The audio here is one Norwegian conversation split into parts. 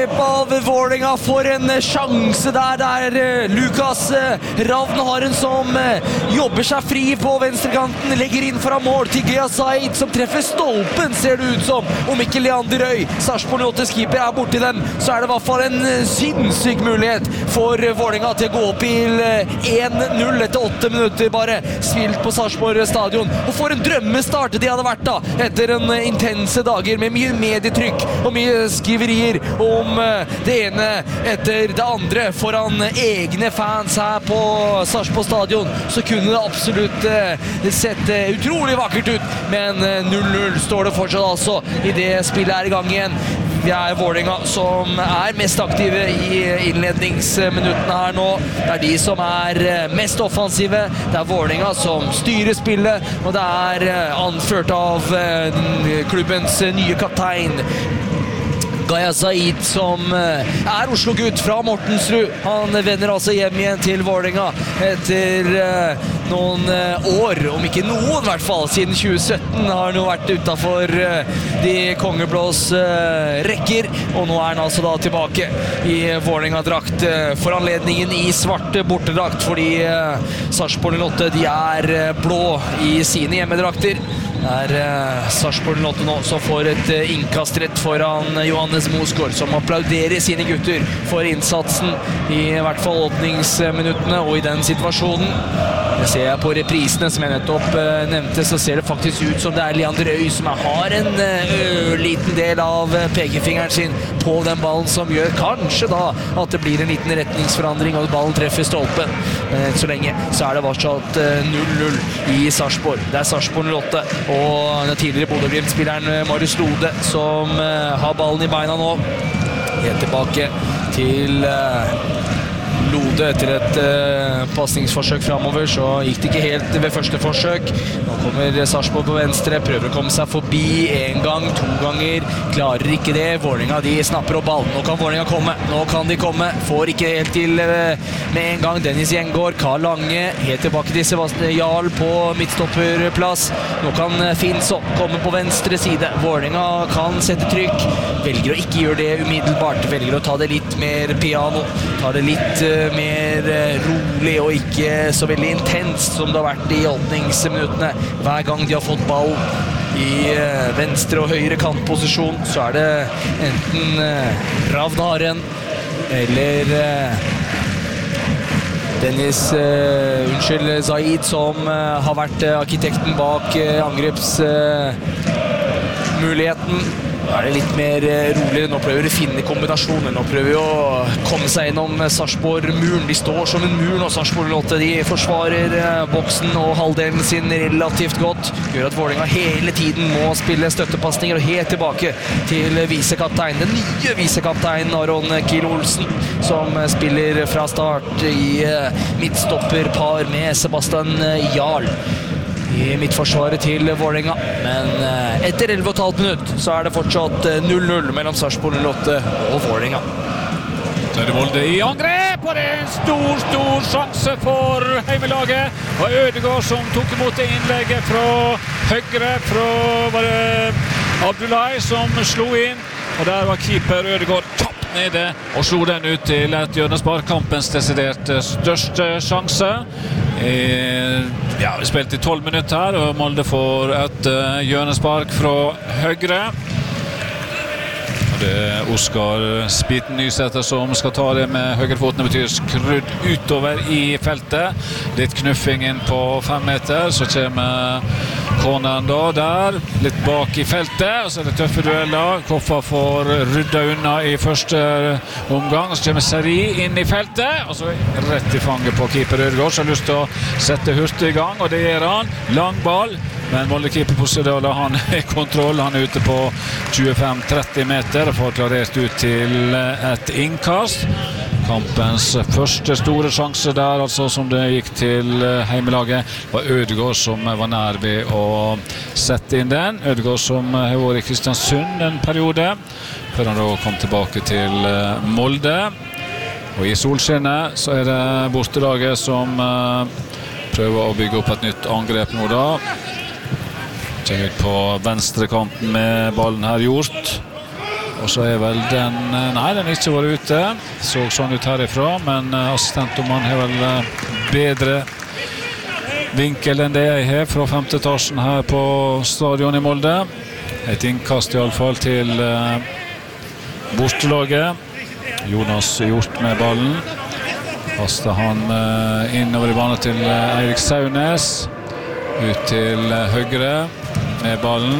angrep av Vålerenga, for en sjanse der Lukas Ravn har en som jobber seg fri på venstrekanten, legger inn fra mål til Gea Zaid, som treffer stolpen, ser det ut som. Om ikke Leander Røy, Sarpsborg 8 keeper, er borti den, så er det i hvert fall en sinnssyk mulighet for Vålerenga til å gå opp til 1-0 etter 8 minutter bare spilt på Sarpsborg stadion, og for en drømmestart de hadde vært da, etter en intense dager med mye medietrykk og mye skriverier om det ene etter det andre foran egne fans her på Sarpsborg stadion, så kunne det absolutt sett utrolig vakkert ut, men 0-0 står det fortsatt altså i det spillet er i gang igjen. Det er Vålerenga som er mest aktive i innledningsminuttene her nå. Det er de som er mest offensive. Det er Vålerenga som styrer spillet, og det er anført av klubbens nye kaptein Gea Zaid, som er Oslo-gutt fra Mortensrud. Han vender altså hjem igjen til Vålerenga etter noen år, om ikke noen i hvert fall, siden 2017 har han jo vært utenfor de kongeblås rekker, og nå er han altså da tilbake i Vålerenga-drakt for anledningen i svart bortedrakt, fordi Sarpsborg 08 de er blå i sine hjemmedrakter. Det er Sarpsborg 08 nå som får et innkast rett foran Johannes Mosgaard, som applauderer sine gutter for innsatsen i hvert fall åpningsminuttene og i den situasjonen. Det ser jeg på reprisene som jeg nettopp nevnte, så ser det faktisk ut som det er Leander Røy som har en liten del av pekefingeren sin på den ballen, som gjør kanskje da at det blir en liten retningsforandring og ballen treffer stolpen. Men så lenge så er det fortsatt 0-0 i Sarpsborg. Det er Sarpsborg 08 og den tidligere Bodø/Glimt-spilleren Marius Lode som har ballen i beina nå. Helt tilbake til Lode etter et passningsforsøk fremover, så gikk det ikke helt ved første forsøk. Nå kommer Sarpsborg på venstre, prøver å komme seg forbi en gang, 2 ganger, klarer ikke det. Vålerenga de snapper opp ballen. Nå kan Vålerenga komme, nå kan de komme, får ikke helt til med en gang. Dennis Gjengård, Karl Lange, helt tilbake til Sebastian Jarl på midtstopperplass. Nå kan Finnsson komme på venstre side. Vålerenga kan sette trykk, velger å ikke gjøre det umiddelbart, velger å ta det litt mer piano, ta det litt mer rolig og ikke så veldig intenst som det har vært i åpningsminuttene. Hver gang de har fått ball i venstre og høyre kantposisjon, så er det enten Ravn Haren eller Dennis Zaid som har vært arkitekten bak angrepsmuligheten. Da er det litt mer roligere. Nå prøver de å finne kombinasjoner. Nå prøver de å komme seg gjennom Sarpsborg-muren. De står som en mur nå, Sarpsborg 08. De forsvarer boksen og halvdelen sin relativt godt. Gjør at Vålerenga hele tiden må spille støttepasninger, og helt tilbake til visekaptein. Den nye visekaptein Aron Kiel Olsen, som spiller fra start i midtstopperpar med Sebastian Jarl i midtforsvaret til Vålerenga. Men etter 11,5 minutt så er det fortsatt 0-0 mellom Sarpsborg 08 og Vålerenga. Så er det Molde i angrep, og det er en stor sjanse for heimelaget. Og Ødegaard som tok imot det innlegget fra høyre, var det Abdullahi som slo inn, og der var keeper Ødegaard topp nede og slo den ut til et hjørnespark. Kampens desidert største sjanse. Vi spilte i 12 minutter her, og Molde får et hjørnespark fra høyre. Det er Oskar Spiten Nysæter som skal ta det med høyrefoten. Det betyr skrudd utover i feltet. Litt knuffing inn på 5 meter, så kommer Konan da der, litt bak i feltet, og så er det tøffe dueller. Koffa får rydda unna i første omgang, og så kommer Seri inn i feltet, og så rett i fanget på keeper Ødegaard, som har lyst til å sette hurtig i gang, og det gjør han. Lang ball, men Molde-keeper Possedala, han er i kontroll. Han er ute på 25-30 meter og får klarert ut til et innkast. Kampens første store sjanse der, altså, som det gikk til heimelaget, var Ødegaard som var nær ved å sette inn den. Ødegaard som har vært i Kristiansund en periode, før han da kom tilbake til Molde. Og i solskinnet så er det bortelaget som prøver å bygge opp et nytt angrep nå da. Kommer ut på venstre kanten med ballen her gjort. Og så vel den... Nei, den ikke var ute. Så sånn ut herifra, men assistentdomaren har vel bedre vinkel enn det jeg har fra 5. etasjen her på stadion i Molde. Et innkast i alle fall til bortelaget. Jonas Hjort med ballen. Kaster han innover i banen til Eirik Saunes. Ut til høyre med ballen.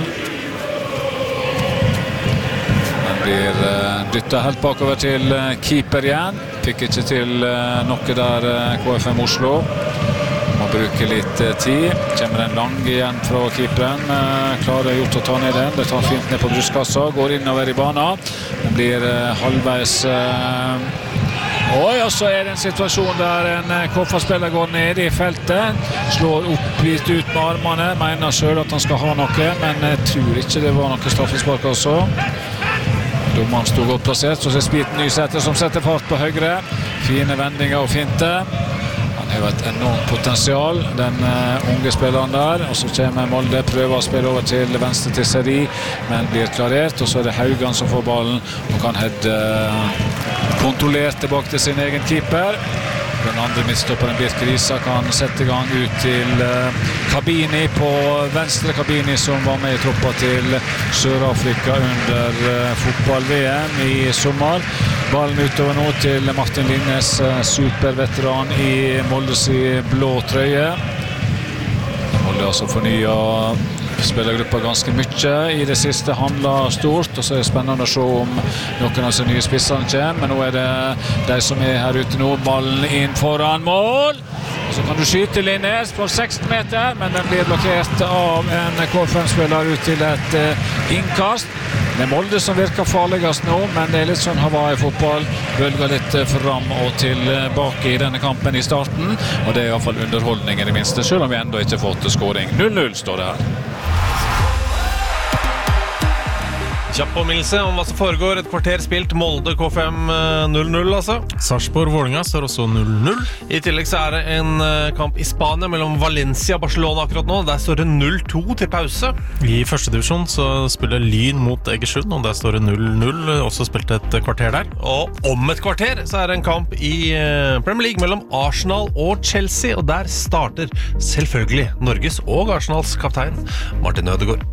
Blir dyttet helt bakover til keeper igjen. Fikk ikke til noe der KFM Oslo. Må bruke litt tid. Kommer en lang igjen fra keeperen. Klarer Hjort å ta ned den. Det tar fint ned på brystkassa. Går innover i banen. Det blir halvveis... og så det en situasjon der en KFM-spiller går ned i feltet. Slår opp litt ut med armene. Mener selv at han skal ha noe, men jeg tror ikke det var noe straffespark også. Dommeren stod godt plassert, så Spiten Nysæter som setter fart på høyre. Fine vendinger og finte. Han har et enormt potensial, den unge spilleren der. Og så kommer Molde, prøver å spille over til venstre til Seri, men blir klarert. Og så det Haugan som får ballen og kan heade kontrollert tilbake til sin egen keeper. Den andre midtstopperen Birke Risa kan sette i gang ut til Kabini på venstre. Kabini som var med i troppa til Sør-Afrika under fotball-VM i sommer. Ballen utover nå til Martin Linnes, superveteran i Moldes blå trøye. Molde altså fornyet spillergruppa ganske mye i det siste, handler stort, og så det spennende å se om noen av de nye spissene kommer, men nå det de som her ute nå, ballen inn foran mål, og så kan du skyte Linnes på 16 meter, men den blir blokkert av en KFM-spiller ut til et innkast. Det Molde som virker farligast nå, men det litt sånn Hawaii-fotball, bølger litt fram og tilbake i denne kampen i starten, og det i hvert fall underholdning i det minste, selv om vi enda ikke har fått skåring. 0-0 står det her. Kjapp påminnelse om hva som foregår. Et kvarter spilt, Molde KFM 0-0 altså. Sarpsborg-Vålerenga står også 0-0. I tillegg så det en kamp i Spania mellom Valencia og Barcelona akkurat nå. Der står det 0-2 til pause. I første divisjon så spiller Lyn mot Egersund, og der står det 0-0. Også spilt et kvarter der. Og om et kvarter så det en kamp i Premier League mellom Arsenal og Chelsea, og der starter selvfølgelig Norges og Arsenals kaptein Martin Ødegaard.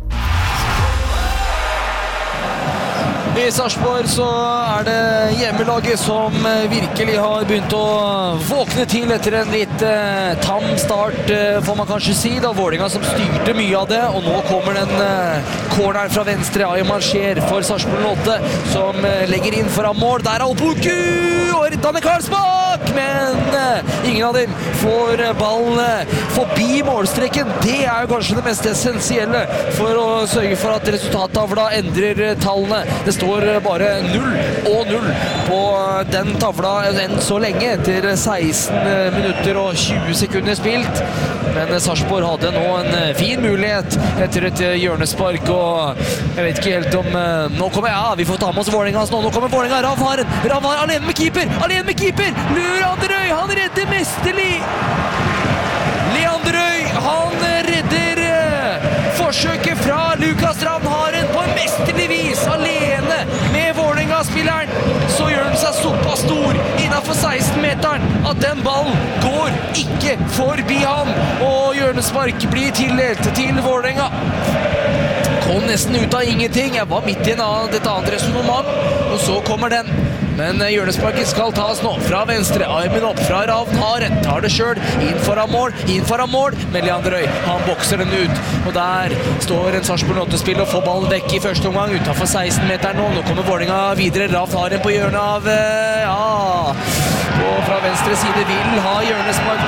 I Sarpsborg så det hjemmelaget som virkelig har begynt å våkne til etter en litt tam start, får man kanskje si, da Vålerenga som styrte mye av det, og nå kommer den corneren fra venstre, Ayman Scher for Sarpsborg 8, som legger inn foran mål. Der Opoku og Danne Karlsbakk, men ingen av dem får ballen forbi målstreken. Det jo kanskje det mest essensielle for å sørge for at resultattavla endrer tallene. Det står bare 0-0 på den tavla enn så lenge etter 16 minutter og 20 sekunder spilt. Men Sarpsborg hadde nå en fin mulighet etter et hjørnespark, og jeg vet ikke helt om nå kommer, vi får ta med oss Vålerenga nå kommer Vålerenga, Rav har alene med keeper, Leander Øy, han redder mesterlig. Leander Øy, han redder forsøket fra Lukas Ravnharen på mesterlig vis, alene med Vålerenga-spilleren. Så gjør den seg såpass stor innenfor 16-meteren at den ballen går ikke forbi ham, og hjørnespark blir tildelt til Vålerenga. Kom nesten ut av ingenting, jeg var midt i et annet resonemang, og så kommer den. Men hjørnesparket skal tas nå, fra venstre, armen opp fra Ravnharen, tar det selv, inn foran mål, med Leander Øy, han bokser den ut, og der står en Sarpsborg 8-spill og får ballen vekk i første omgang, utenfor 16-meteren nå kommer Vålerenga videre, Ravnharen på hjørnet av, og fra venstre side vil ha hjørnespark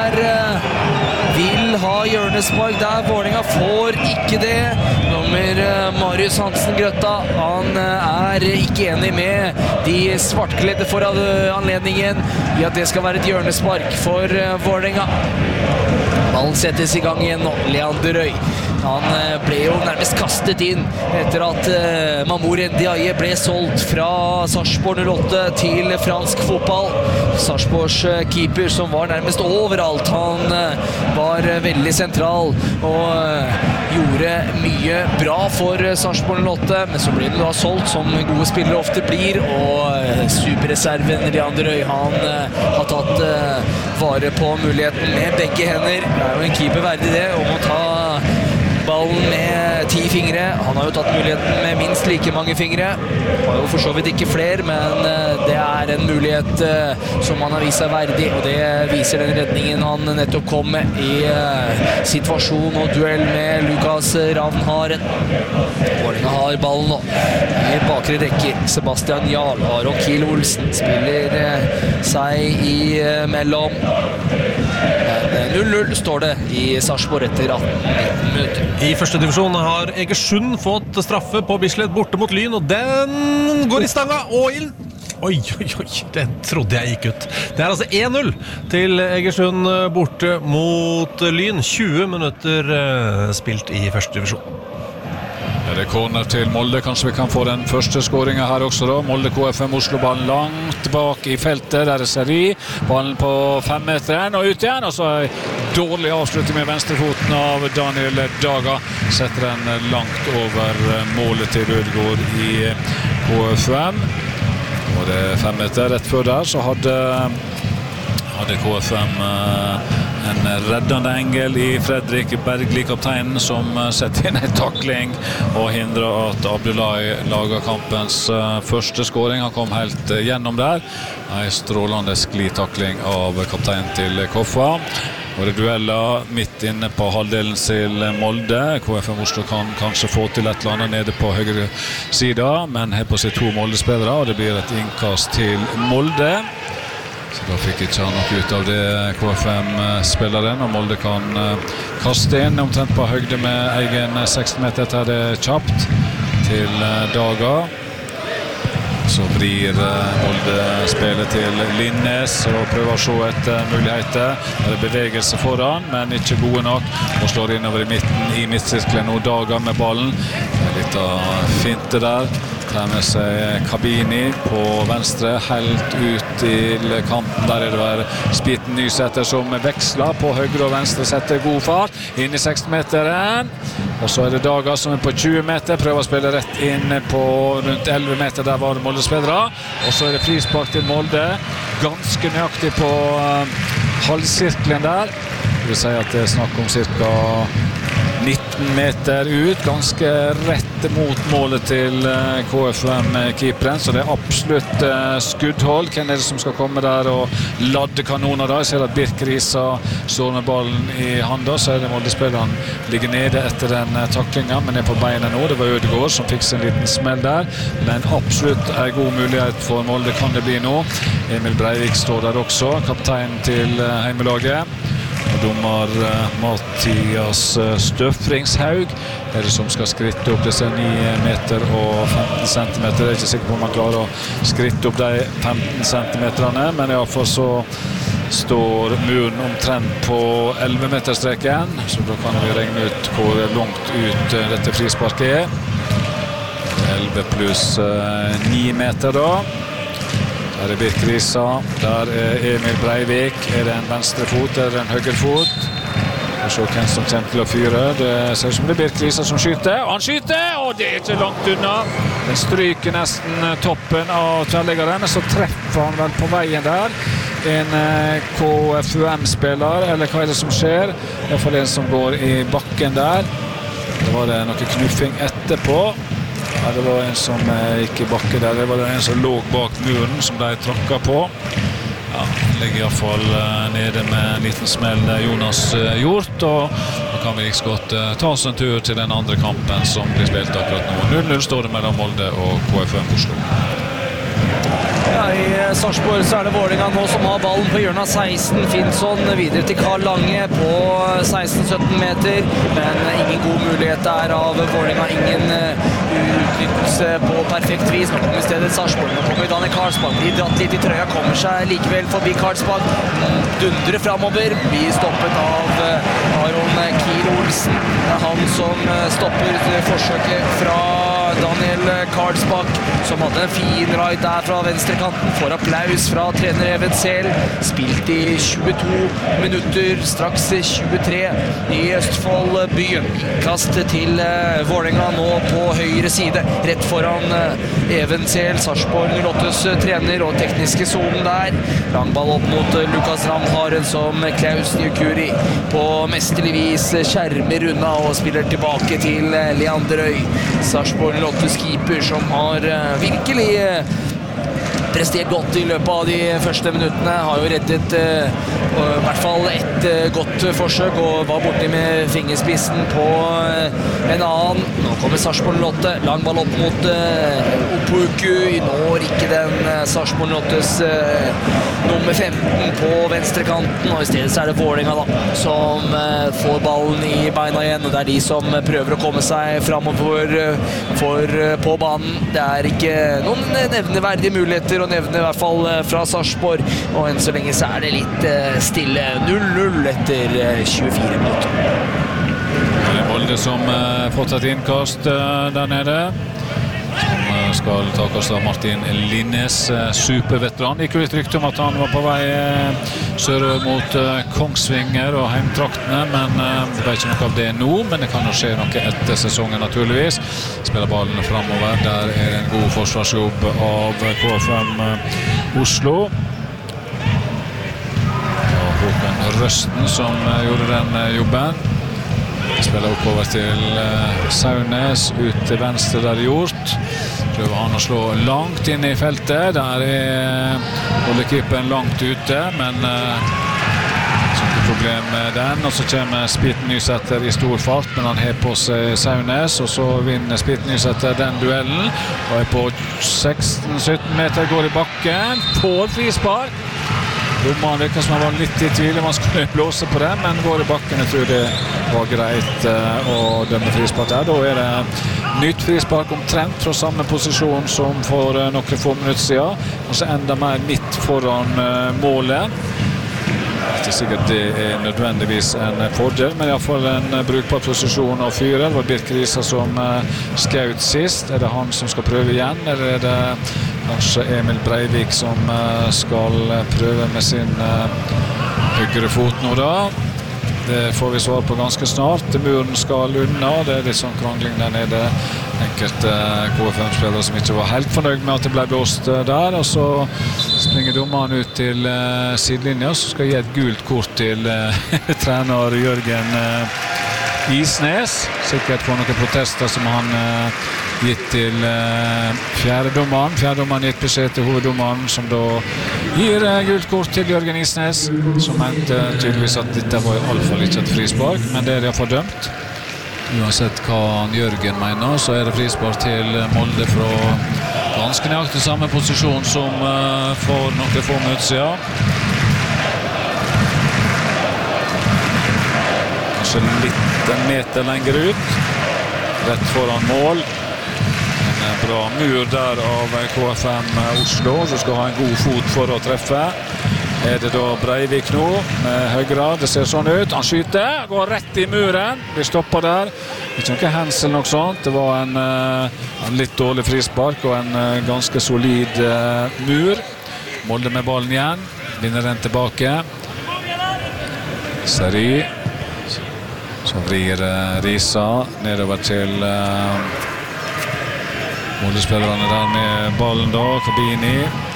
der, Vålerenga får ikke det. Nummer Marius Hansen Grøtta, han ikke enig med de svartkledde for anledningen i at det skal være et hjørnespark for Vålerenga. Ballen settes i gang igjen nå, Leander Øy Han ble jo nærmest kastet inn etter at Mamour Ndiaye ble solgt fra Sarpsborg 08 til fransk fotball. Sarpsborgs keeper som var nærmest overalt. Han var veldig sentral og gjorde mye bra for Sarpsborg 08, men så ble det da solgt som gode spillere ofte blir, og superreserven Leander Øyhan har tatt vare på muligheten med begge hender. Det er jo en keeper verdig det, om å ta ballen med 10 fingre. Han har jo tatt muligheten med minst like mange fingre. Har jo for så vidt ikke flere, men det er en mulighet som han har vist seg verdig, og det viser den redningen han nettopp kom med i situasjon og duell med Lukas Ravnharen. Vålerenga har ballen nå i bakre rekker. Sebastian Jarl, Aron Kiel Olsen spiller seg i mellom. 0-0 står det i Sarpsborg etter 18-19 minutter. I første divisjon har Egersund fått straffe på Bislett borte mot Lyn, og den går i stanga og inn. Oi, den trodde jeg gikk ut. Det er altså 1-0 til Egersund borte mot Lyn. 20 minutter spilt i første divisjon. Det er corner til Molde. Kanskje vi kan få den første skåringen her også da. Molde KFM Oslo, ballen langt bak i feltet. Der er Seri. Ballen på 5-meteren og ut igjen. Og så dårlig avslutning med venstrefoten av Daniel Daga. Setter den langt over målet til Rødgård i KFM. Og det er 5 meter rett før der, så hadde KFM en reddende engel i Fredrik Bergli, kapteinen, som setter inn en takling og hindrer at Abdullahi lager kampens første skåring. Han kom helt gjennom der. En strålende sklitakling av kapteinen til Koffa. Og det dueller midt inne på halvdelen til Molde. KFM Oslo kan kanskje få til et eller annet nede på høyre siden, men her på seg 2 Molde-spillere, og det blir et innkast til Molde. Så da fikk ikke han nok ut av det KFM-spilleren, og Molde kan kaste inn omtrent på høyde med egen 16 meter etter det kjapt til Daga. Så vrir Molde spillet til Linnes og prøver å se etter muligheter. Det er bevegelse foran, men ikke gode nok. Og slår innover i midten i midtsirkelen og Daga med ballen. Litt av finte der. Tar med seg Kabini på venstre, helt ut til kanten. Der er det vel Spiten Nysetter som veksler på høyre og venstre, setter god fart inn i 16-meteren. Og så er det Daga som er på 20 meter, prøver å spille rett inn på rundt 11 meter, der var det Molde-spillere. Og så er det frispark til Molde, ganske nøyaktig på halvsirkelen der. Det vil si at det er snakk om cirka 19 meter ut, ganske rett mot målet til KFM-keeperen, så det er absolutt skuddhold. Hvem er det som skal komme der og ladde kanoner da? Jeg ser at Birk Risa står med ballen i handa, så er det Molde-spilleren ligger nede etter den taklingen, men er på beina nå. Det var Ødegård som fikk en liten smell der, men absolutt en god mulighet for Molde kan det bli nå. Emil Breivik står der også, kaptein til heimelaget. Dommer Mathias Støfringshaug er det som skal skritte opp disse 9 meter og 15 centimeter. Jeg er ikke sikker på om man klarer å skritte opp de 15 centimeterne, men i hvert fall så står muren omtrent på 11-meterstreken, så da kan vi regne ut hvor langt ut dette frisparket er. 11 pluss 9 meter da. Der er Birk Risa, der er Emil Breivik. Er det en venstre fot, er det en høyre fot? Og så hvem som kommer til å fyre. Det ser ut som det er Birk Risa som skyter. Og han skyter, og det er ikke langt unna. Den stryker nesten toppen av tverrleggeren, men så treffer han vel på veien der. En KFUM-spiller, eller hva er det som skjer? I hvert fall en som går i bakken der. Det var det noe knuffing etterpå. Ja, det var en som gikk i bakke der. Det var en som lå bak muren som de tråkket på. Ja, ligger i hvert fall nede med en liten smell Jonas Hjort, og da kan vi ikke godt ta oss en tur til den andre kampen som blir spilt akkurat nå. 0-0 står det mellom Molde og KFM Oslo. Ja, i Sarpsborg, så det Vålerenga nå som har ballen på hjørnet av 16. Finnsson videre til Karl Lange på 16-17 meter, men ingen god mulighet der av Vålerenga. Ingen utnyttelse på perfekt vis. Nå kommer i stedet Sarpsborg. Nå kommer Daniel Karlsbakk. De dratt litt i trøya, kommer seg likevel forbi Karlsbakk. Dundrer fremover. Blir stoppet av Aron Kiel-Olsen. Det han som stopper forsøket fra Daniel Karlsbakk, som hadde en fin raid der fra venstrekanten. Får applaus fra trener Even Sehl. Spilt i 22 minutter, straks 23 i Østfold-byen. Innkast til Vålerenga nå på høyre side, rett foran Even Sehl, Sarpsborg 08s trener, og tekniske zonen der. Langball opp mot Lukas Ravnharen, som Klaus Njukuri på mesterlig vis skjermer unna og spiller tilbake til Leander Øy. Sarpsborg 08s keeper, som har virkelig prestert godt i løpet av de første minuttene, har jo reddet i hvert fall et godt forsøk og var borte med fingerspissen på en annen. Nå kommer Sarpsborg 08, lang ball opp mot Opoku, når ikke den Sarpsborg 08s nummer 15 på venstrekanten, og i stedet så det Vålerenga da, som får ballen i beina igjen, og det de som prøver å komme seg fremover på banen. Det ikke noen nevneverdige muligheter å nevne, i hvert fall fra Sarpsborg, og enn så lenge så det litt stille. 0-0 etter 24 minutter. Det Molde som fått et innkast der nede, som skal takes av Martin Linnes, superveteran. Det gikk jo litt rykte om at han var på vei sørover mot Kongsvinger og heimtraktene, men det vet ikke noe av det nå, men det kan jo skje noe etter sesongen naturligvis. Spiller ballen fremover, der det en god forsvarsjobb av KFM Oslo. Og Håkon Røsten som gjorde den jobben. Spiller oppover til Saunes, ut til venstre der gjort. Prøver han å slå langt inn i feltet. Der holder keeperen langt ute, men ikke problem med den. Og så kommer Spiten Nysæter i stor fart, men han har på seg Saunes, og så vinner Spiten Nysæter den duellen. Og på 16-17 meter, går i bakken, får frispark. Dommeren virker som han var litt i tvil om han skulle blåse på det, men går i bakken. Jeg tror det var greit å dømme frispark der. Da det nytt frispark omtrent fra samme posisjon som for noen få minutter siden. Og så enda mer midt foran målet. Det ikke sikkert det nødvendigvis en fordel, men i hvert fall en brukbar posisjon å fyre. Det var Birk Risa som skjøt sist. Det han som skal prøve igjen, eller det kanskje Emil Breivik som skal prøve med sin høyre fot nå da? Det får vi svar på ganske snart. Muren skal unna, det litt sånn krangling der nede. Enkelte KFM-spillere som ikke var helt fornøyd med at det ble blåst der, og så springer dommeren ut til sidelinja, så skal gi et gult kort til trener Jørgen Isnes. Sikkert for noen protester som han gitt til fjerdedommeren. Fjerdedommeren gitt beskjed til hoveddommeren, som da gir gult kort til Jørgen Isnes, som mente tydeligvis at dette var i alle fall ikke et frispark, men det de har fordømt. Uansett hva Jørgen mener, så det frispark til Molde fra ganske nøyaktig samme posisjon som for noen få minutter siden. Kanskje litt en meter lenger ut, rett foran mål. En bra mur der av KFM Oslo, som skal ha en god fot for å treffe. Det da Breivik nå med høyre, det ser sånn ut. Han skyter, går rett i muren, blir stoppet der. Ikke noe hens eller noe sånt. Det var en litt dårlig frispark og en ganske solid mur. Molde med ballen igjen, vinner den tilbake. Seri, så vrir Risa nedover til Molde-spillerne der med ballen da, Kabini.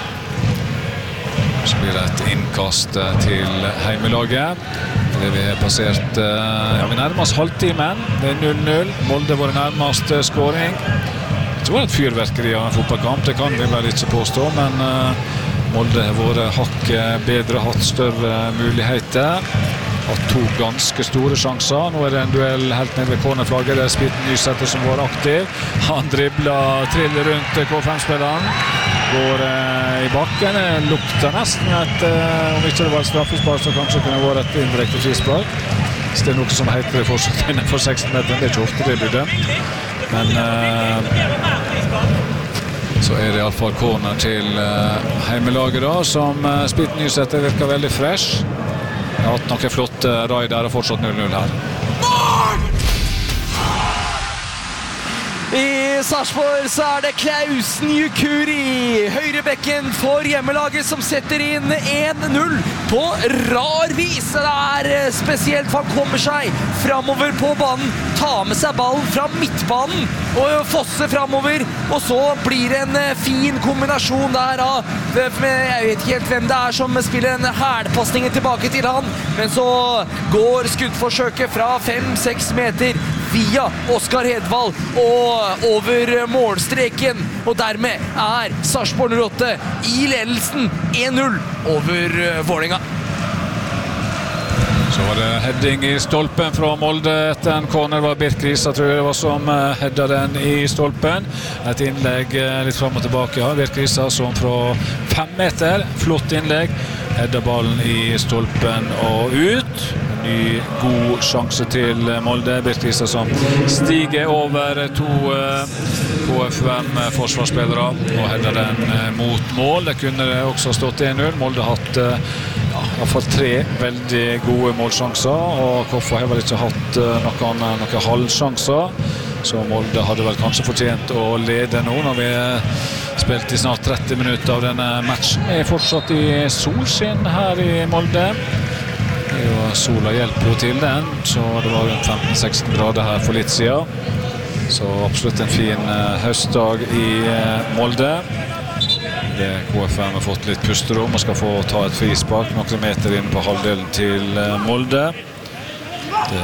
Så blir det et innkast til heimelaget. Det vi har passert, vi nærmer oss halvtimen. Det 0-0. Molde var nærmest skåring. Det var et fyrverkeri av en fotballkamp, det kan vi vel ikke påstå, men Molde har vært hakket bedre, hatt større muligheter. Hatt to ganske store sjanser. Nå det en duell helt ned ved cornerflagget. Det Spiten Nysæter som var aktiv. Han dribler, triller rundt KFM-spilleren. Går i bakken. Det lukter nesten at om ikke det var et straffespark, så kanskje kunne det vært et indirekte frispark. Så det er noe som heter det fortsatt innenfor 16 meter. Det er ikke ofte det blir dømt. Men så er det i alle fall corner til heimelaget da, som Spiten Nysæter virker veldig fresh. Jeg har hatt noen flotte raid der og fortsatt 0-0 her. I Sarpsborg så det Klaus Njukuri, høyrebekken for hjemmelaget, som setter inn 1-0 på rar vis. Det spesielt for han kommer seg fremover på banen, tar med seg ballen fra midtbanen og fosser fremover, og så blir det en fin kombinasjon der av, jeg vet ikke helt hvem det som spiller en hælpasning tilbake til han, men så går skuddforsøket fra 5-6 meter via Oskar Hedvald og over målstreken, og dermed Sarpsborg 08 i ledelsen 1-0 over Vålerenga. Så var det heading i stolpen fra Molde etter en corner. Var Birk Risa, tror jeg det var, som headet den i stolpen. Et innlegg litt frem og tilbake. Ja. Birk Risa som fra 5 meter, flott innlegg, headet ballen i stolpen og ut. Ny god sjanse til Molde. Birk Risa som stiger over 2 KFUM-forsvarsspillere og headet den mot mål. Det kunne også stått 1-0. Molde har hatt i hvert fall 3 veldig gode målsjanser, og Koffa har vel ikke hatt noen halvsjanser, så Molde hadde vel kanskje fortjent å lede nå når vi spilt i snart 30 minutter av denne matchen. Vi er fortsatt i solskinn her i Molde. Sola hjelper jo til den, så det var rundt 15-16 grader her for litt siden. Så absolutt en fin høstdag i Molde. KFM har fått litt pusterom og skal få ta et frispark noen meter inn på halvdelen til Molde. Det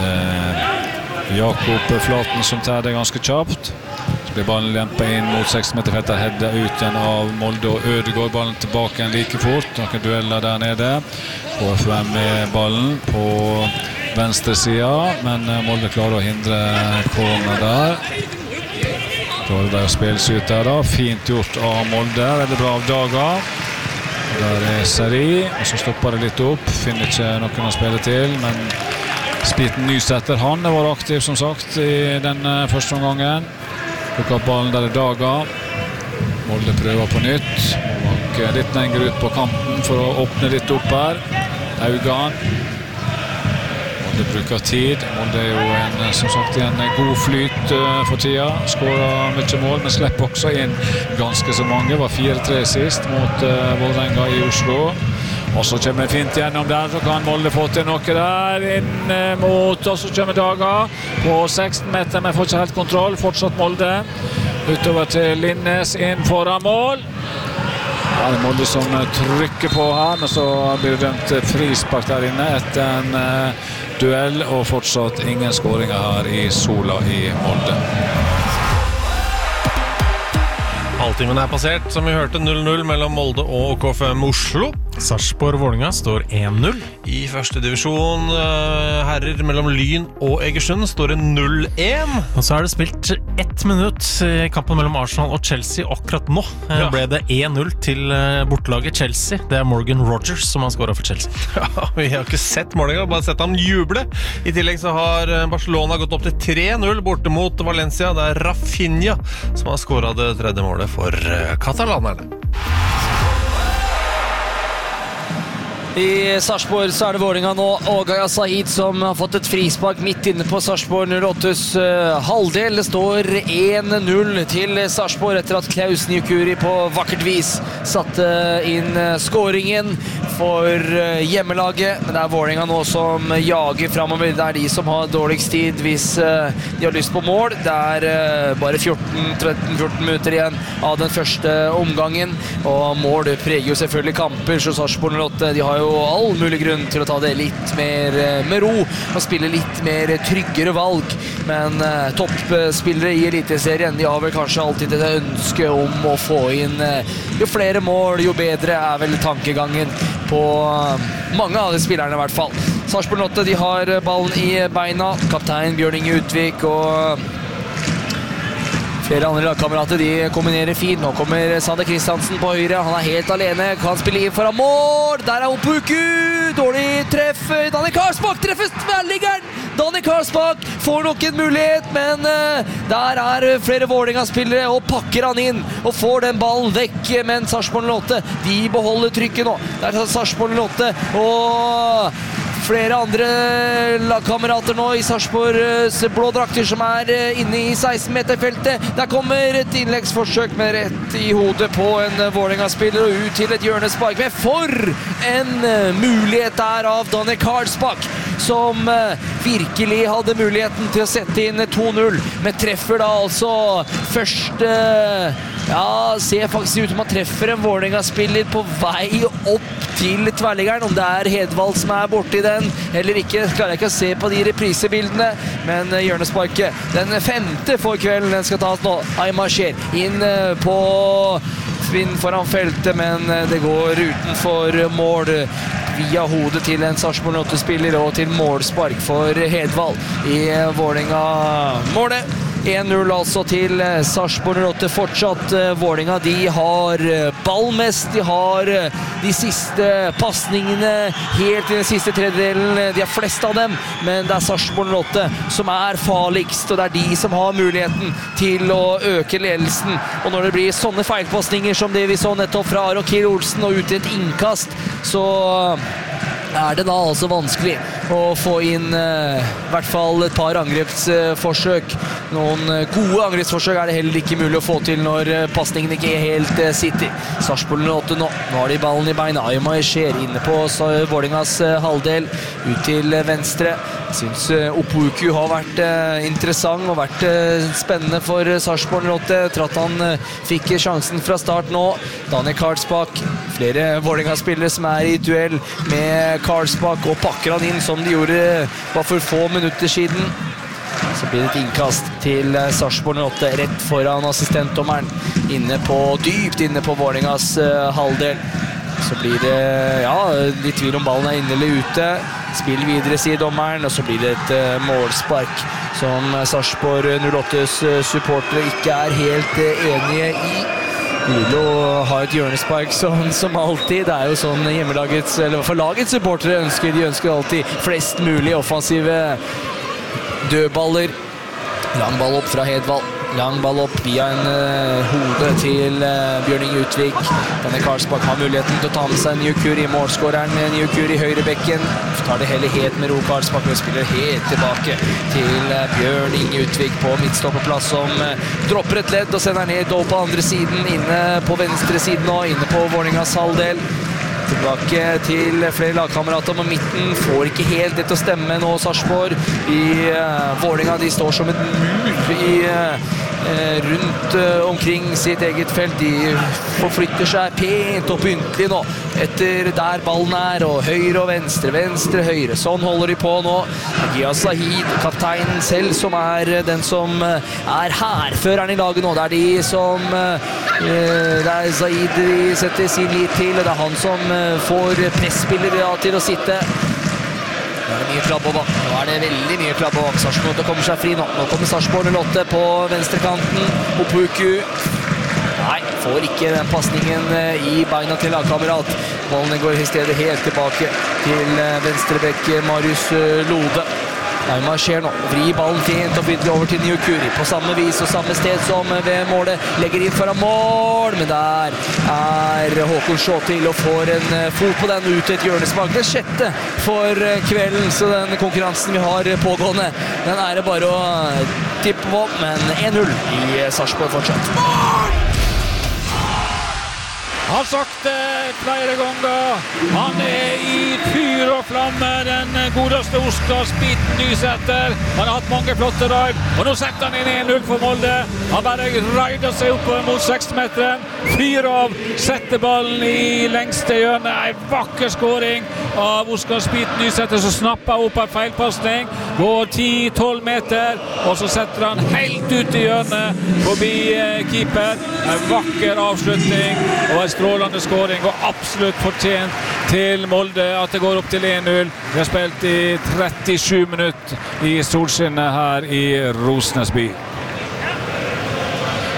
Jakob Flaten som tar det ganske kjapt. Så blir ballen lempet inn mot 6 meter feltet, headet ut igjen av Molde, og Ødegaard ballen tilbake igjen like fort. Noen dueller der nede. KFM med ballen på venstre siden, men Molde klarer å hindre corner der. Klarer de å spille seg ut der da. Fint gjort av Molde, veldig bra av Daga. Der Seri, og så stopper det litt opp. Finner ikke noen å spille til, men Spiten Nysæter, han var aktiv som sagt i den første omgangen. Plukket opp ballen der Daga. Molde prøver på nytt. Og litt lenger ut på kanten for å åpne litt opp her. Haugan. Molde bruker tid. Molde er jo som sagt en god flyt for tida. Skårer mye mål, men slipper også inn ganske så mange. Var 4-3 sist mot Vålerenga i Oslo. Og så kommer fint gjennom der, så kan Molde få til noe der, inn mot, og så kommer Daga på 16 meter, men får ikke helt kontroll, fortsatt Molde, utover til Linnes, inn foran mål. Ja, det er Molde som trykker på her, men så blir det dømt frispark der inne etter en duell, og fortsatt ingen skåringer her i Sola i Molde. Halvtimen passert, som vi hørte 0-0 mellom Molde og KFM Oslo. Sarpsborg-Vålerenga står 1-0. I første divisjon herrer mellom Lyn og Egersund står det 0-1. Og så har det spilt 1 minutt i kampen mellom Arsenal og Chelsea. Akkurat nå ble det 1-0 til bortelaget Chelsea. Det er Morgan Rogers som har skåret for Chelsea. Ja, vi har ikke sett målingen, bare sett ham juble. I tillegg så har Barcelona gått opp til 3-0 borte mot Valencia. Det er Rafinha som har skåret det tredje målet for katalanerne. I Sarpsborg så det Vålerenga nå, og Gaya Said som har fått et frispark midt inne på Sarpsborg 08s halvdel. Det står 1-0 til Sarpsborg etter at Klaus Njukuri på vakkert vis satte inn skåringen for hjemmelaget. Men det Vålerenga nå som jager fremover. Det de som har dårligst tid hvis de har lyst på mål. Det bare 13-14 minutter igjen av den første omgangen, og mål preger jo selvfølgelig kamper, så Sarpsborg 08 de har jo all mulig grunn til å ta det litt mer med ro og spille litt mer tryggere valg, men toppspillere i Eliteserien, de har vel kanskje alltid et ønske om å få inn jo flere mål, jo bedre vel tankegangen på mange av de spillerne i hvert fall. Sarpsborg 08, de har ballen i beina, kaptein Bjørn Inge Utvik og Flere andre lagkamerater, de kombinerer fint. Nå kommer Sander Kristiansen på høyre. Han helt alene. Kan spille inn foran mål. Der Opoku. Dårlig treff. Daniel Karlsbakk treffer tverrliggeren. Daniel Karlsbakk får nok en mulighet, men der flere Vålerenga-spillere og pakker han inn og får den ballen vekk, men Sarpsborg 08, de beholder trykket nå. Der Sarpsborg 08 og flere andre lagkamerater nå i Sarpsborgs blå drakter som inne i 16-meterfeltet. Der kommer et innleggsforsøk med rett i hodet på en Vålerenga-spiller og ut til et hjørnespark. Men for en mulighet der av Daniel Karlsbakk, som virkelig hadde muligheten til å sette inn 2-0, men treffer da altså først ser faktisk ut som han treffer en Vålerenga-spiller på vei opp til tverrliggeren. Om det Hedvald som borte i den eller ikke, klarer jeg ikke å se på de reprisebildene, men hjørnesparket, den 5. for kvelden, den skal tas nå. Aymar Scheer inn på Svinn foran feltet, men det går utenfor mål via hodet til en Sarpsborg 8-spiller og til målspark for Hedvald i Vålerenga-målet. 1-0 altså til Sarpsborg 08. Fortsatt Vålerenga, de har ball mest, de har de siste passningene helt i den siste tredjedelen, de har flest av dem, men det Sarpsborg 08 som farligst, og det de som har muligheten til å øke ledelsen. Og når det blir sånne feilpassninger som det vi så nettopp fra Aron Kiel Olsen og ut til et innkast, så det da altså vanskelig å få inn I hvert fall et par angrepsforsøk. Noen gode angrepsforsøk det heller ikke mulig å få til når passningen ikke helt sitter. Sarpsborg 08 nå har de ballen i beina. Aymar Scheer inne på Vålerengas halvdel, ut til venstre. Jeg synes Opoku har vært interessant og vært spennende for Sarpsborg 08. Etter at han fikk sjansen fra start nå. Daniel Karlsbakk, flere Vålerenga-spillere som I duell med Karlsbakk, og pakker han inn som de gjorde bare for få minutter siden. Så blir det et innkast til Sarpsborg 08 rett foran assistentdommeren, dypt inne på Vålerengas halvdel. Så blir det litt tvil om ballen inne eller ute. Spill videre, sier dommeren, og så blir det et målspark som Sarpsborg 08s supportere ikke helt enige i. De vil jo ha et hjørnespark som alltid. Det jo sånn hjemmelagets, eller i hvert fall lagets supportere ønsker. De ønsker alltid flest mulig offensive dødballer. Lang ball opp fra Hedvald. Lang ball opp via en hode til Bjørning Utvik. Daniel Karlsbakk har muligheten til å ta med seg Njukuri, målskåreren Njukuri i høyrebekken. Tar det heller helt med ro. Karlsbakk og spiller helt tilbake til Bjørning Utvik på midtstopperplass, som dropper et ledd og sender ned på andre siden, inne på venstre siden nå, inne på Vålerengas halvdel. Tilbake til flere lagkamerater på midten, får ikke helt det til å stemme nå, Sarpsborg. Vålerenga, de står som et mur rundt omkring sitt eget felt. De forflytter seg pent og pyntelig nå, etter der ballen og høyre og venstre, venstre, høyre. Sånn holder de på nå. Giyas Zahid, kapteinen selv, som den som hærføreren i laget nå. Det de som det Zahid de setter sin lit til, og det han som får pressspillere til å sitte. Nå det mye klabb bak. Nå det veldig mye klabb bak. Sarpsborg 08 kommer seg fri nå. Nå kommer Sarpsborg 08 på venstrekanten. Opoku. Nei, får ikke den passningen i beina til lagkamerat. Ballen går i stedet helt tilbake til venstrebekk Marius Lode. Aymar Scheer nå, vri ballen fint og videre over til Njukuri på samme vis og samme sted som ved målet, legger inn foran mål, men der Håkon Sjåtil og får en fot på den ut til et hjørnespark. Det sjette for kvelden, så den konkurransen vi har pågående, den det bare å tippe på, men 1-0 i Sarpsborg fortsatt. Har sagt det flere ganger. Han i fyr og flamme, den godeste Oskar-Spiten Nysæter. Han har hatt mange flotte raid, og nå setter han inn 1-0 for Molde. Han bare raider seg opp mot 16-meteren. Fyr av, setter ballen i lengste hjørne. En vakker skåring av Oskar-Spiten Nysæter, som snapper opp en feilpassning. Går 10-12 meter, og så setter han helt ut i hjørnet forbi keeper. En vakker avslutning og en strålende skåring, og absolutt fortjent til Molde at det går opp til 1-0. Vi har spilt i 37 minutter i solskinnet her i Rosenesby.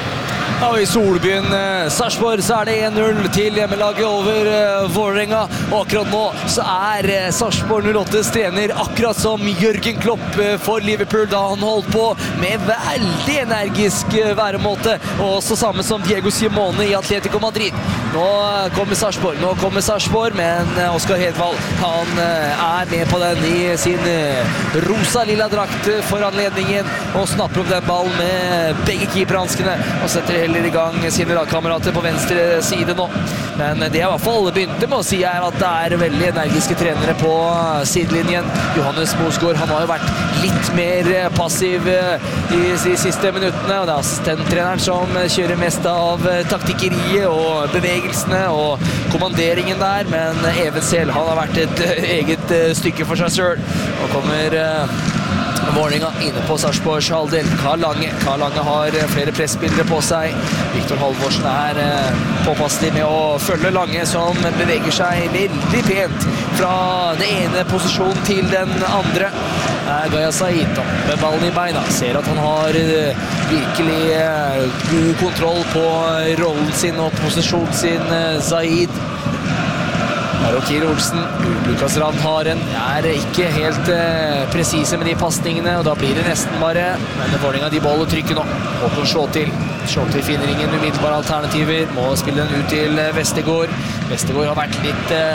Og i Solbyen Sarpsborg så det 1-0 til hjemmelaget over Vålerenga. Og akkurat nå så Sarpsborg 08s trener akkurat som Jørgen Klopp for Liverpool da han holdt på med veldig energisk væremåte. Og også samme som Diego Simeone i Atletico Madrid. Nå kommer Sarpsborg, men Oskar Hedvald han med på den i sin rosa lilla drakt for anledningen og snapper opp den ballen med begge keeperhanskene og setter heller i gang sine lagkamerater på venstre side nå. Men det jeg i hvert fall begynte med å si at det veldig energiske trenere på sidelinjen. Johannes Mosgaard, han har jo vært litt mer passiv i de siste minuttene, og det assistenttreneren som kjører mest av taktikkeriet og bevegelsene og kommanderingen der, men Even Sehl, han har vært et eget stykke for seg selv, og kommer Vålerenga inne på Sarpsborgs halvdel. Karl Lange har flere pressspillere på seg. Viktor Halvorsen påpasselig med å følge Lange, som beveger seg veldig pent fra den ene posisjonen til den andre. Gaya Said med ballen i beina. Ser at han har virkelig god kontroll på rollen sin og posisjonen sin, Said. Kir Olsen, Lukas Randharen ikke helt presise med de passningene, og da blir det nesten bare, men Vålerenga de beholder trykket nå. Håkon Slåtil finner ingen umiddelbare alternativer, må spille den ut til Vestergaard. Vestergaard har vært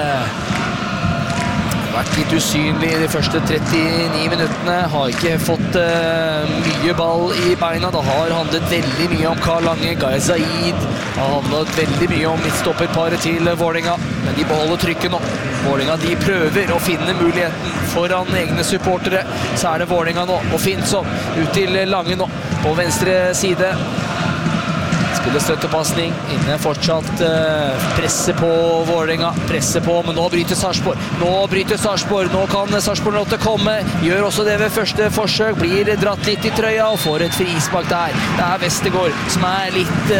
litt usynlig i de første 39 minuttene, har ikke fått mye ball i beina. Det har handlet veldig mye om Karl Lange. Gaya Said har handlet veldig mye om midtstopperparet til Vålerenga, men de beholder trykket nå. Vålerenga de prøver å finne muligheten foran egne supportere. Så det Vålerenga nå, og Finnsson ut til Lange nå på venstre side. Spiller støttepasning, inne fortsatt presse på Vålerenga, presse på, men nå bryter Sarpsborg. Nå kan Sarpsborg 08 komme, gjør også det ved første forsøk, blir dratt litt i trøya og får et frispark der. Det Vestergaard som litt,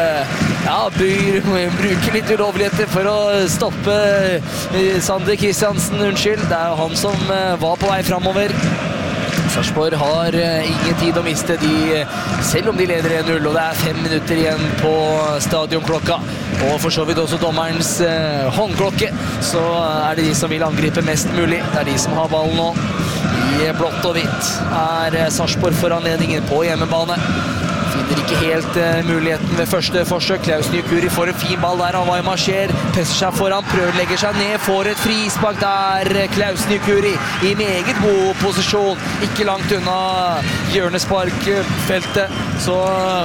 bruker litt ulovligheter for å stoppe Sander Kristiansen, unnskyld. Det jo han som var på vei fremover. Sarpsborg har ingen tid å miste, selv om de leder 1-0, og det 5 minutter igjen på stadionklokka. Og for så vidt også dommerens håndklokke, så det de som vil angripe mest mulig. Det de som har ballen nå. I blått og hvitt Sarpsborg for anledningen på hjemmebane. Finner ikke helt muligheten ved første forsøk. Klaus Nyukuri får en fin ball der av Aymar Scheer. Presser seg foran, legger seg ned, får et frispark der. Klaus Nyukuri i meget god posisjon. Ikke langt unna hjørnesparkfeltet. Så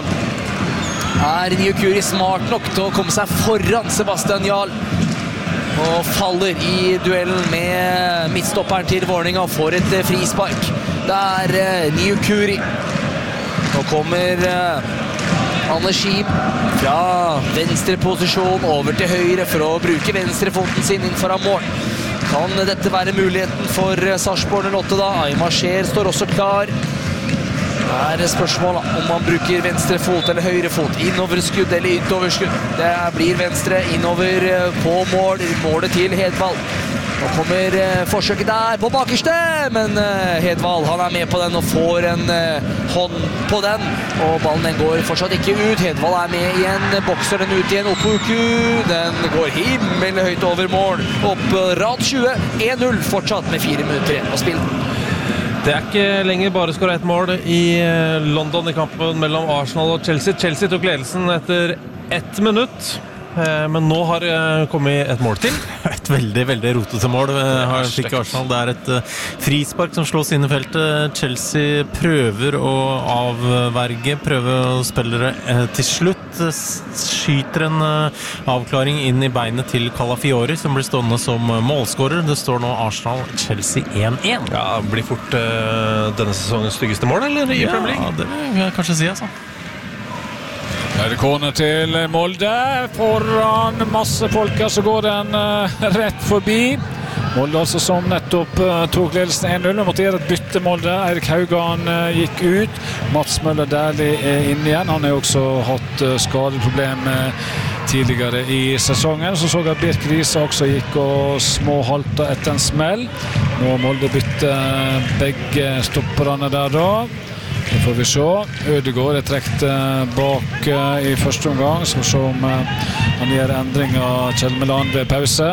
Nyukuri smart nok til å komme seg foran Sebastian Jarl. Og faller i duellen med midtstopperen til Vålerenga og får et frispark. Det Nyukuri. Nå kommer Anne Schiem fra venstre posisjon over til høyre for å bruke venstrefoten sin inn foran mål. Kan dette være muligheten for Sarpsborg 08 da? Aymar Scheer står også klar. Det spørsmålet om man bruker venstre fot eller høyre fot, innoverskudd eller utoverskudd. Det blir venstre innover på målet til Hedvald. Nå kommer forsøket der på bakerste, men Hedvald han med på den og får en hånd på den, og ballen den går fortsatt ikke ut. Hedvald med igjen, bokser den ut igjen, Opoku, den går himmelhøyt over mål, opp rad 20, 1-0 fortsatt med 4 minutter igjen å spille. Det ikke lenger bare skåret et mål i London i kampen mellom Arsenal og Chelsea. Chelsea tok ledelsen etter 1 minutt. Men nå har det kommet et mål til. Et veldig, veldig rotete mål fikk Arsenal. Det et frispark som slås inn i feltet. Chelsea prøver å avverge, prøver å spille det til slutt. Skyter en avklaring inn i beinet til Calafiori, som blir stående som målskårer. Det står nå Arsenal-Chelsea 1-1. Ja, blir fort denne sesongens styggeste mål, eller i Premier League? Ja, det vil jeg kanskje si, altså. Det corner til Molde. Foran masse folk, så går den rett forbi. Molde altså som nettopp tok ledelsen 1-0. Måtte gjøre et bytte Molde. Eirik Haugan gikk ut. Mats Møller Dæhlie inne igjen. Han har også hatt skadeproblem tidligere i sesongen. Så jeg at Birk Riise også gikk og småhalta etter en smell. Nå Molde bytte begge stopperne der da. Det får vi se. Ødegaard trekt bak i første omgang, så se om han gjør endringer Kjelmeland ved pause.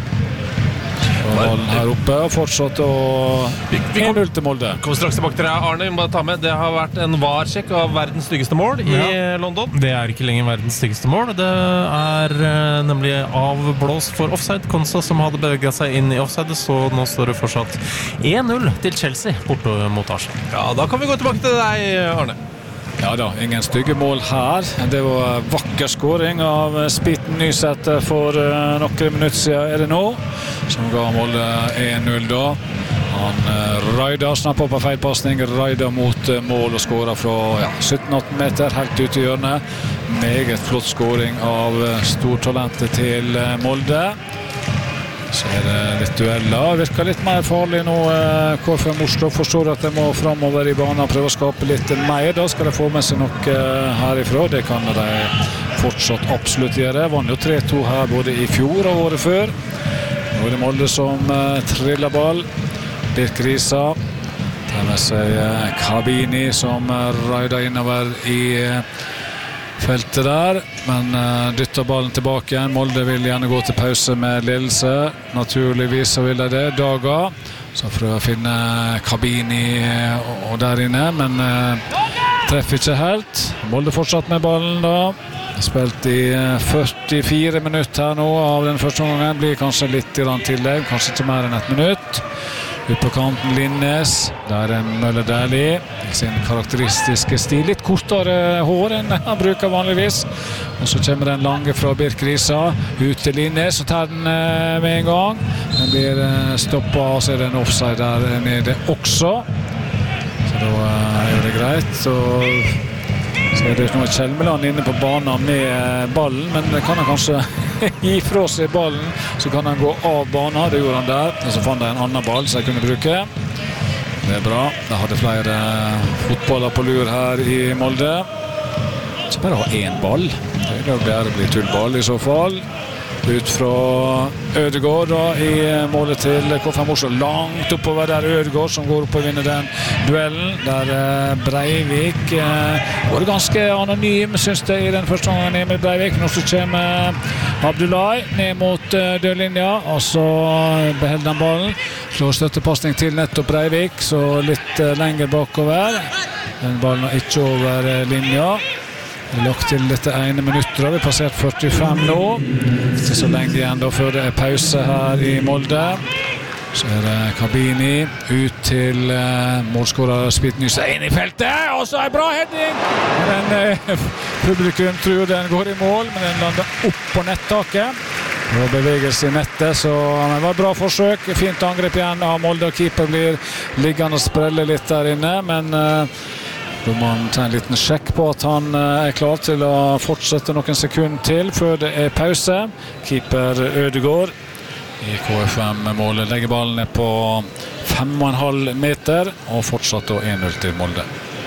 Ballen her oppe og fortsatt å 1-0 til Molde. Kommer straks tilbake til deg, Arne. Vi må bare ta med. Det har vært en VAR-sjekk av verdens styggeste mål i London. Det er ikke lenger verdens styggeste mål. Det er nemlig avblåst for offside. Konsa som hadde beveget seg inn i offside, så nå står det fortsatt 1-0 til Chelsea borte mot Arsenal. Ja, da kan vi gå tilbake til deg, Arne. Ja da, ingen stygge mål her. Det var vakker skåring av Spiten Nysæter for noen minutter siden er det nå, som ga Molde 1-0 da. Han Raida snart på feilpassning, Raida mot mål og skåret fra 17-18 meter, helt ut i hjørnet. Meget flott skåring av stortalentet til Molde. Så er det litt dueller. Virker litt mer farlig nå. KFM Oslo forstår at de må fremover i banen og prøve å skape litt mer. Da skal de få med seg noe herifra. Det kan de fortsatt absolutt gjøre. Vant jo 3-2 her både i fjor og året før. Nå er det Molde som triller ball. Birk Risa tar med seg Kabini som raider innover i feltet der, men dytter ballen tilbake igjen. Molde vil gjerne gå til pause med ledelse. Naturligvis så vil de det. Daga så prøver å finne Kabini og der inne, men treffer ikke helt. Molde fortsatt med ballen da. Spilt i 44 minutter her nå av den første omgangen. Blir kanskje litt tillegg, kanskje ikke mer enn 1 minutt. Ut på kanten Linnes, der er Møller Dæhlie i sin karakteristiske stil. Litt kortere hår enn han bruker vanligvis. Og så kommer den lange fra Birk Risa ut til Linnes og tar den med en gang. Den blir stoppet, og så er det en offside der nede også. Så da er det greit. Så er det noe Kjelmeland inne på banen med ballen, men kan han kanskje gi fra seg ballen, så kan han gå av banen. Det gjorde han der, og så fant jeg en annen ball som jeg kunne bruke. Det er bra. Da hadde flere fotballer på lur her i Molde. Ikke bare ha én ball. Det blir bli tullball i så fall. Ut fra Ødegaard da, i målet til KFM Oslo. Langt oppover der Ødegaard som går opp og vinner den duellen. Der Breivik var ganske anonym, synes jeg, i den første gangen Emil Breivik. Nå så kommer Abdullahi ned mot dørlinja, og så beholder han ballen. Slår støttepasning til nettopp Breivik, så litt lenger bakover. Den ballen er ikke over linja. Vi lagt til dette 1 minutt, vi har passert 45 nå. Ikke så lenge igjen da før det er pause her i Molde. Så er det Kabini ut til målskårer Spitnys inn i feltet, og så er bra heading! Men publikum tror den går i mål, men den lander opp på nettaket. Og bevegelse i nettet, så det var et bra forsøk. Fint angrep igjen av Molde, og keeper blir liggende og sprelle litt der inne, men da må man ta en liten sjekk på at han er klar til å fortsette noen sekunder til før det er pause. Keeper Ødegaard i KFM-målet legger ballen ned på 5,5 meter og fortsatt 1-0 til Molde.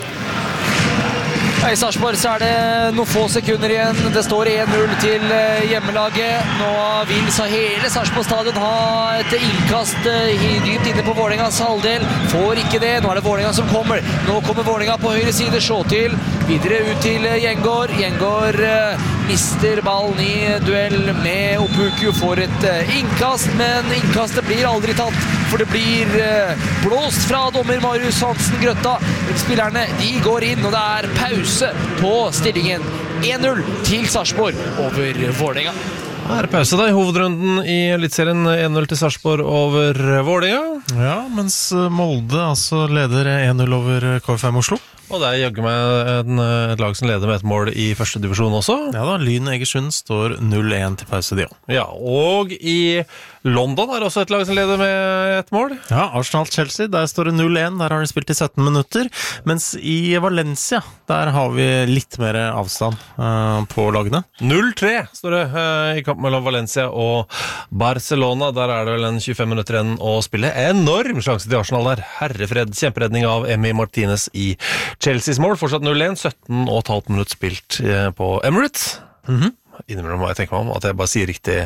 I Sarpsborg så er det noen få sekunder igjen. Det står 1-0 til hjemmelaget. Nå vil så hele Sarpsborg stadion ha et innkast dypt inne på Vålerengas halvdel. Får ikke det. Nå er det Vålerenga som kommer. Nå kommer Vålerenga på høyre side. Sjå til. Videre ut til Gjengård. Gjengård mister ballen i duell med Opoku. Får et innkast, men innkastet blir aldri tatt. For det blir blåst fra dommer Marius Hansen Grøtta. Spillerne de går inn, og det er pause på stillingen. 1-0 til Sarpsborg over Vålerenga. Det er pause da i hovedrunden i Eliteserien. 1-0 til Sarpsborg over Vålerenga. Ja, mens Molde altså leder 1-0 over KFM Oslo. Og det er jaggu med et lag som leder med et mål i første divisjon også. Ja da, Lyn Egersund står 0-1 til pause de også. Ja, og i London er også et lag som leder med et mål. Ja, Arsenal-Chelsea, der står det 0-1, der har de spilt i 17 minutter. Mens i Valencia, der har vi litt mer avstand på lagene. 0-3 står det i kamp mellom Valencia og Barcelona. Der er det vel en 25 minutter igjen å spille. Enorm sjanse til Arsenal der. Herrefred, kjemperedning av Emi Martinez i Chelseas mål. Fortsatt 0-1, 17,5 minutter spilt på Emirates. Innimellom må jeg tenke meg om at jeg bare sier riktig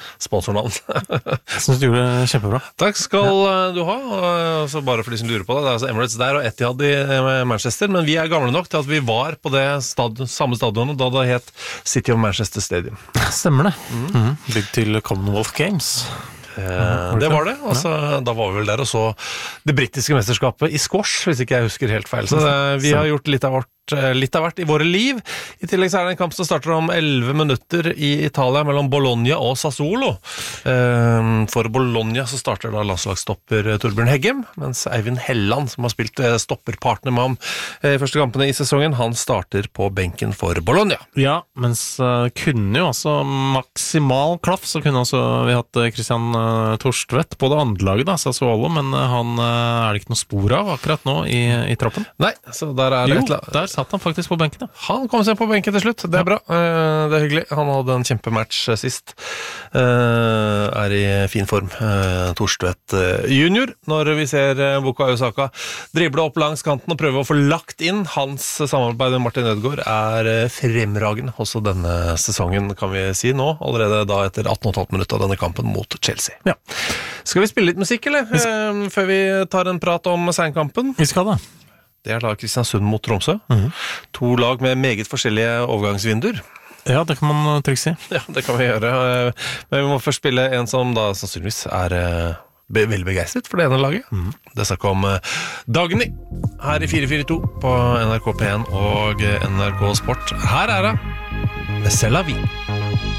sponsornavn. Jeg synes du gjorde det kjempebra. Takk skal du ha. Så bare for de som lurer på det, det er altså Emirates der og Etihad i Manchester, men vi er gamle nok til at vi var på det samme stadionet da det het City of Manchester Stadium. Stemmer det. Bygd til Commonwealth Games. Det var det, altså, da var vi vel der og så det britiske mesterskapet i squash, hvis ikke jeg husker helt feil. Så vi har gjort litt av hvert i våre liv. I tillegg så er det en kamp som starter om 11 minutter i Italia mellom Bologna og Sassuolo. For Bologna så starter da landslagsstopper Torbjørn Heggem, mens Eivind Helland, som har spilt stopperpartner med ham i første kampene i sesongen, han starter på benken for Bologna. Ja, mens kunne jo også maksimal klaff, så kunne også vi hatt Christian Torstvedt på det andre laget da, Sassuolo, men han er det ikke noe spor av akkurat nå i troppen. Nei, så der er det der satt han faktisk på benken. Han kom seg på benken til slutt, det er bra, det er hyggelig. Han hadde en kjempematch sist, er i fin form, Torstvedt junior, når vi ser Bukayo Saka drible opp langs kanten og prøve å få lagt inn. Hans samarbeid med Martin Ødegaard er fremragende også denne sesongen, kan vi si nå, allerede da etter 18,5 minutter av denne kampen mot Chelsea. Ja. Skal vi spille litt musikk, eller? Før vi tar en prat om seinkampen? Vi skal da. Det er da Kristiansund mot Tromsø. To lag med meget forskjellige overgangsvinduer. Ja, det kan man trygt si. Ja, det kan vi gjøre. Men vi må først spille en som da sannsynligvis er veldig begeistret for det ene laget. Det snakker om Dagny her i 442 på NRK P1 og NRK Sport. Her er det C'est la vie.